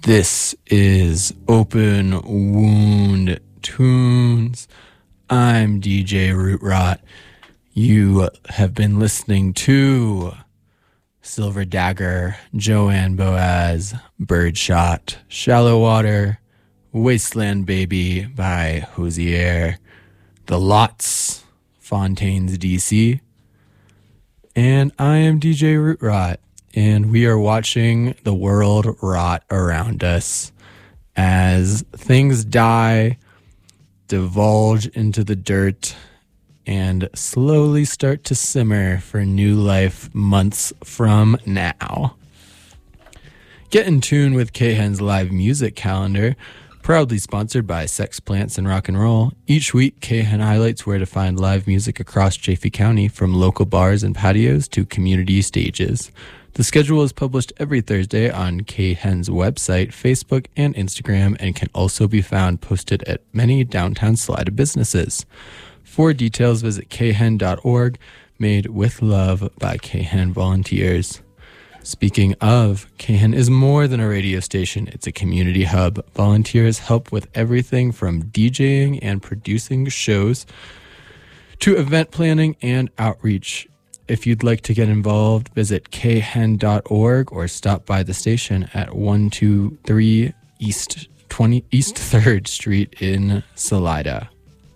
This is Open Wound Tunes. I'm DJ Rootrot. You have been listening to Silver Dagger, Joanne Boaz, Birdshot, Shallow Water, Wasteland Baby by Hosier, The Lots, Fontaines DC, and I am DJ Rootrot, and we are watching the world rot around us as things die, divulge into the dirt, and slowly start to simmer for new life months from now. Get in tune with K-Hen's live music calendar, proudly sponsored by Sex Plants and Rock and Roll. Each week, K-Hen highlights where to find live music across Chaffee County, from local bars and patios to community stages. The schedule is published every Thursday on K-Hen's website, Facebook, and Instagram, and can also be found posted at many downtown Salida businesses. For details, visit khen.org, made with love by K-Hen volunteers. Speaking of, K-Hen is more than a radio station. It's a community hub. Volunteers help with everything from DJing and producing shows to event planning and outreach. If you'd like to get involved, visit khen.org or stop by the station at 123 East 3rd Street in Salida.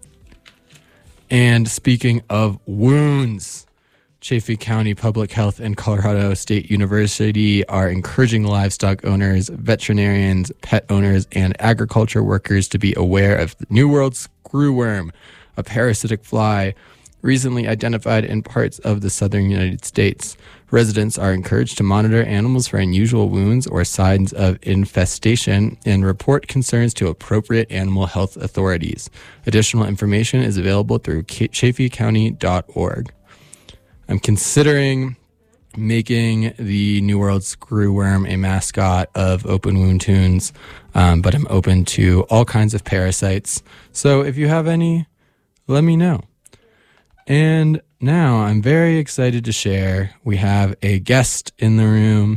And speaking of wounds, Chaffee County Public Health and Colorado State University are encouraging livestock owners, veterinarians, pet owners, and agriculture workers to be aware of the New World screwworm, a parasitic fly recently identified in parts of the southern United States. Residents are encouraged to monitor animals for unusual wounds or signs of infestation and report concerns to appropriate animal health authorities. Additional information is available through chaffeecounty.org. I'm considering making the New World screwworm a mascot of Open Wound Tunes, but I'm open to all kinds of parasites. So if you have any, let me know. And now I'm very excited to share, we have a guest in the room,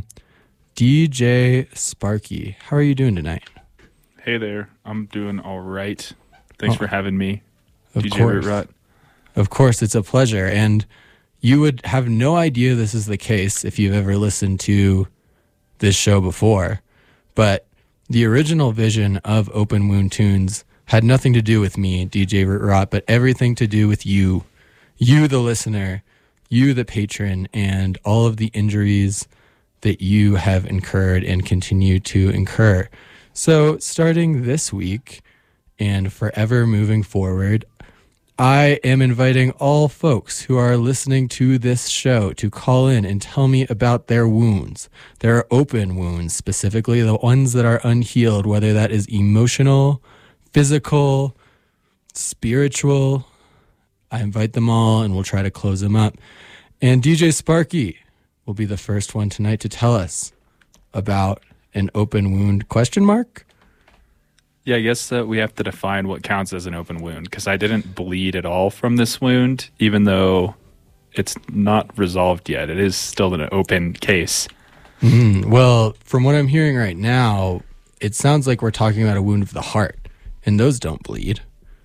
DJ Sparky. How are you doing tonight? Hey there. I'm doing all right. Thanks for having me, Of DJ course. Rootrot. Of course, it's a pleasure. And you would have no idea this is the case if you've ever listened to this show before. But the original vision of Open Wound Tunes had nothing to do with me, DJ Rootrot, but everything to do with you. You, the listener, you, the patron, and all of the injuries that you have incurred and continue to incur. So starting this week and forever moving forward, I am inviting all folks who are listening to this show to call in and tell me about their wounds, their open wounds, specifically the ones that are unhealed, whether that is emotional, physical, spiritual. I invite them all, and we'll try to close them up. And DJ Sparky will be the first one tonight to tell us about an open wound, question mark? Yeah, I guess we have to define what counts as an open wound, because I didn't bleed at all from this wound, even though it's not resolved yet. It is still an open case. Well, from what I'm hearing right now, it sounds like we're talking about a wound of the heart, and those don't bleed.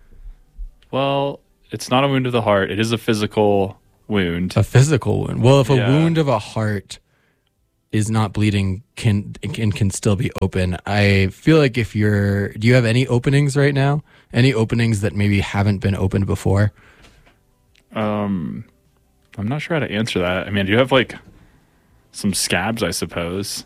Well, it's not a wound of the heart. It is a physical wound. A physical wound. Well, if a wound of a heart is not bleeding, can still be open. I feel like do you have any openings right now? Any openings that maybe haven't been opened before? I'm not sure how to answer that. I mean, do you have like some scabs, I suppose?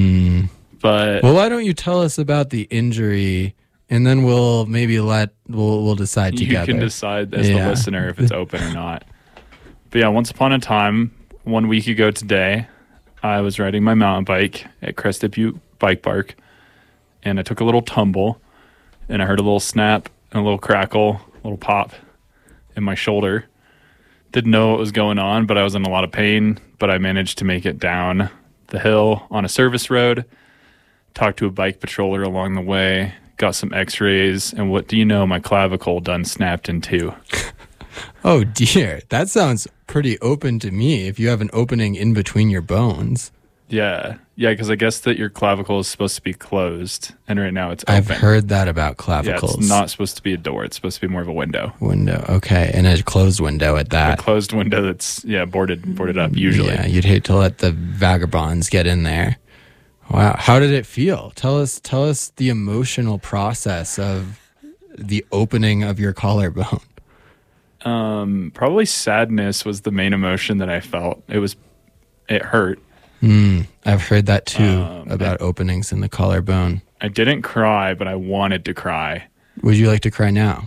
But well, why don't you tell us about the injury, and then we'll decide together. You can decide as the listener if it's open or not. But yeah, once upon a time, 1 week ago today, I was riding my mountain bike at Crested Butte Bike Park, and I took a little tumble, and I heard a little snap and a little crackle, a little pop in my shoulder. Didn't know what was going on, but I was in a lot of pain, but I managed to make it down the hill on a service road, talked to a bike patroller along the way, got some x-rays, and what do you know, my clavicle done snapped in two. Oh dear, that sounds pretty open to me if you have an opening in between your bones. Yeah. Yeah, because I guess that your clavicle is supposed to be closed, and right now it's open. I've heard that about Yeah, clavicles. it's not supposed to be a door. It's supposed to be more of a window. Window. Okay. And a closed window at A that. closed window that's, boarded up usually. Yeah, you'd hate to let the vagabonds get in there. Wow. How did it feel? Tell us the emotional process of the opening of your collarbone. Probably sadness was the main emotion that I felt. It hurt. I've heard that too about openings in the collarbone. I didn't cry, but I wanted to cry. Would you like to cry now?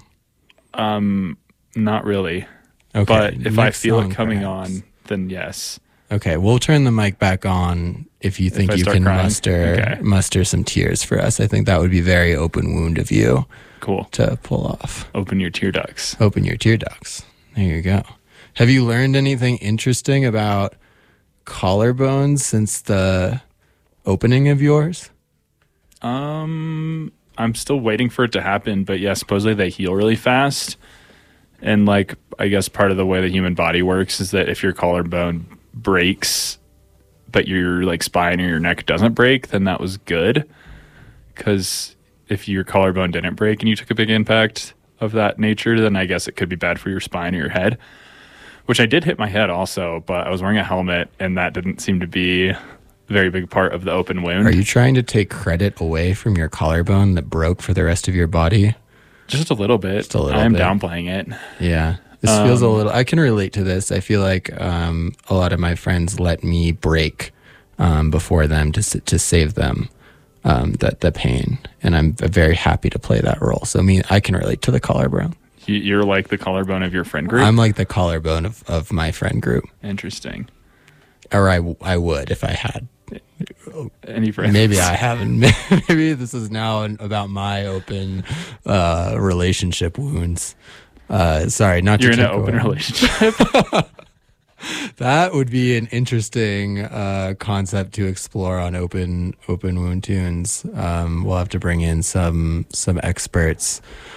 Not really. Okay. But if I next feel song, it coming perhaps. on, then yes. Okay, we'll turn the mic back on if you think I you start can crying? muster some tears for us. I think that would be very open wound of you Cool. to pull off. Open your tear ducts. Open your tear ducts. There you go. Have you learned anything interesting about collarbones since the opening of yours? I'm still waiting for it to happen, but yeah, supposedly they heal really fast. And like, I guess part of the way the human body works is that if your collarbone breaks, but your like spine or your neck doesn't break, then that was good. Because if your collarbone didn't break and you took a big impact of that nature, then I guess it could be bad for your spine or your head. Which I did hit my head also, but I was wearing a helmet, and that didn't seem to be a very big part of the open wound. Are you trying to take credit away from your collarbone that broke for the rest of your body? Just a little bit. Just a little I'm bit. downplaying it. Yeah. This feels a little, I can relate to this. I feel like a lot of my friends let me break before them to save them the pain. And I'm very happy to play that role. So I can relate to the collarbone. You're like the collarbone of your friend group? I'm like the collarbone of my friend group. Interesting. Or I would if I had. Any friends? Maybe I haven't. Maybe this is now about my open relationship wounds. Sorry, not You're to in an take open away. relationship. That would be an interesting concept to explore on open wound tunes. We'll have to bring in some experts.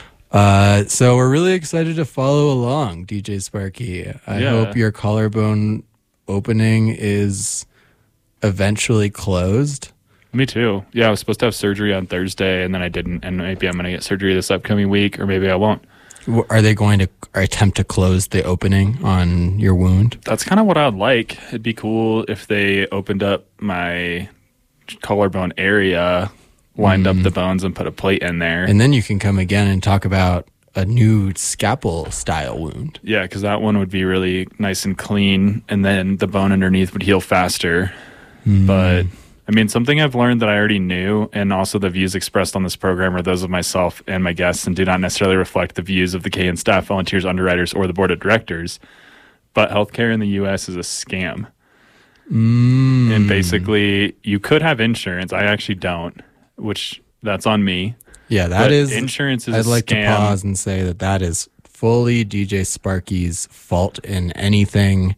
So we're really excited to follow along, DJ Sparky. I hope your collarbone opening is eventually closed. Me too. Yeah, I was supposed to have surgery on Thursday, and then I didn't. And maybe I'm going to get surgery this upcoming week, or maybe I won't. Are they going to attempt to close the opening on your wound? That's kind of what I would like. It'd be cool if they opened up my collarbone area, lined up the bones, and put a plate in there. And then you can come again and talk about a new scalpel style wound. Yeah, because that one would be really nice and clean, and then the bone underneath would heal faster. But I mean, something I've learned that I already knew, and also the views expressed on this program are those of myself and my guests and do not necessarily reflect the views of the KN staff, volunteers, underwriters, or the board of directors. But healthcare in the U.S. is a scam. And basically, you could have insurance. I actually don't, which that's on me. Yeah, But insurance is I'd a like scam. to pause and say that is fully DJ Sparky's fault, and anything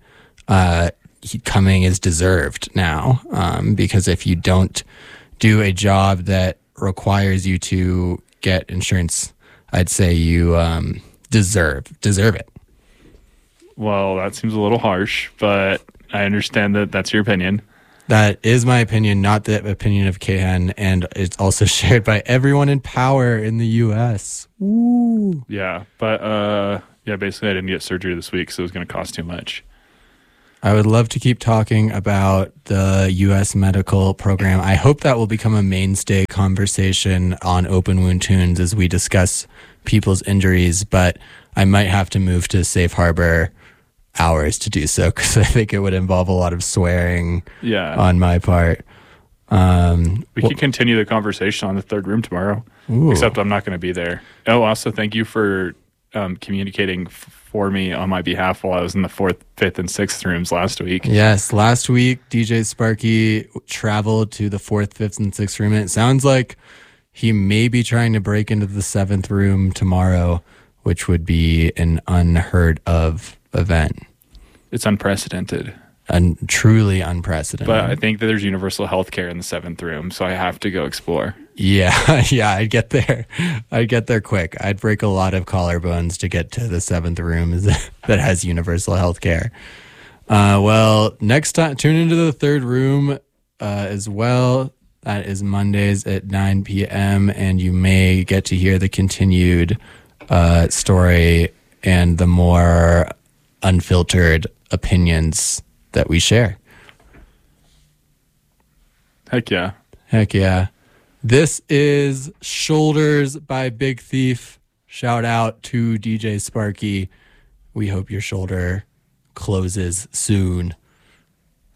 coming is deserved now. Because if you don't do a job that requires you to get insurance, I'd say you deserve it. Well, that seems a little harsh, but I understand that that's your opinion. That is my opinion, not the opinion of KN, and it's also shared by everyone in power in the U.S. Woo. Yeah, but basically I didn't get surgery this week, so it was going to cost too much. I would love to keep talking about the U.S. medical program. I hope that will become a mainstay conversation on Open Wound Tunes as we discuss people's injuries, but I might have to move to Safe Harbor hours to do so, because I think it would involve a lot of swearing on my part. We can continue the conversation on the third room tomorrow, except I'm not going to be there. Oh, also, thank you for communicating for me on my behalf while I was in the 4th, 5th, and 6th rooms last week. Yes, last week, DJ Sparky traveled to the 4th, 5th, and 6th room, and it sounds like he may be trying to break into the 7th room tomorrow, which would be an unheard of event. It's unprecedented. And truly unprecedented. But I think that there's universal health care in the 7th room, so I have to go explore. Yeah, I'd get there. I'd get there quick. I'd break a lot of collarbones to get to the 7th room that has universal health care. Well, next time, tune into the 3rd room as well. That is Mondays at 9 p.m. And you may get to hear the continued story and the more unfiltered opinions that we share. Heck yeah. Heck yeah. This is Shoulders by Big Thief. Shout out to DJ Sparky. We hope your shoulder closes soon.